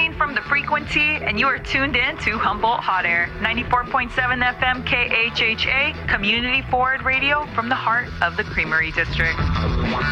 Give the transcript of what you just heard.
Pauline from The Frequency, and you are tuned in to Humboldt Hot Air, 94.7 FM KHHA, community forward radio from the heart of the Creamery District.